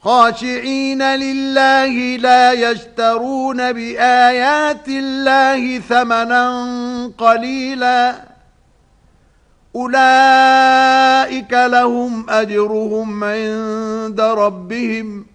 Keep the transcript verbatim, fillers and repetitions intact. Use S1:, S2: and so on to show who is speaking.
S1: خاشعين لله لا يشترون بآيات الله ثمنا قليلا أولئك لهم أجرهم عند ربهم